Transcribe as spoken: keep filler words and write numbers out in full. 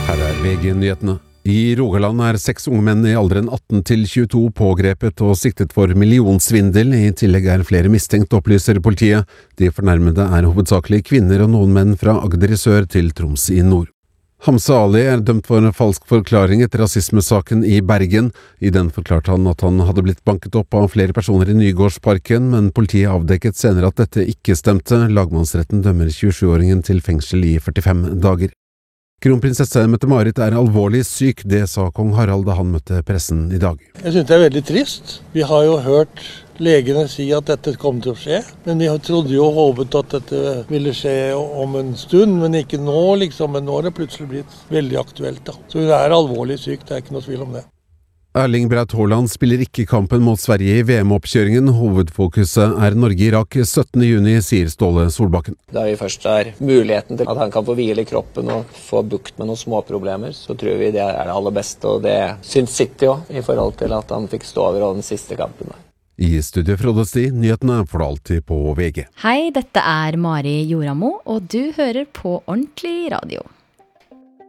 Her er V G-nyhetene. I Rogaland er seks unge menn i alderen atten til tjueto pågrepet og siktet for millionsvindel. I tillegg er flere mistenkt, opplyser politiet. De fornærmede er hovedsakelig kvinner og noen menn fra Agder i sør til Troms i nord. Hamza Ali er dømt for en falsk forklaring etter rasismesaken i Bergen. I den forklarte han at han hadde blitt banket opp av flere personer i Nygårdsparken, men politiet avdekket senere at dette ikke stemte. Lagmannsretten dømmer tjuesjuåringen til fengsel i førtifem dager. Kronprinsesse Mette-Marit er alvorlig syk, det sa kong Harald da han møtte pressen i dag. Jeg synes det er veldig trist. Vi har jo hørt legene si at dette kom til å skje, men vi trodde jo og håpet at dette ville skje om en stund, men ikke nå liksom, men nå har det plutselig blitt veldig aktuelt da. Så hun er alvorlig syk, det er ikke noe tvil om det. Erling Braut Haaland spiller ikke kampen mot Sverige i V M-oppkjøringen. Hovedfokuset er Norge-Irak syttende juni, sier Ståle Solbakken. Da vi først har muligheten til at han kan få hvile kroppen og få bukt med noen små problemer, så tror vi det er det aller beste, og det syns City også, i forhold til at han fikk stå over den siste kampen. I studio Frode Sti, nyhetene får du alltid på V G. Hei, dette er Mari Joramo, og du hører på Ordentlig Radio.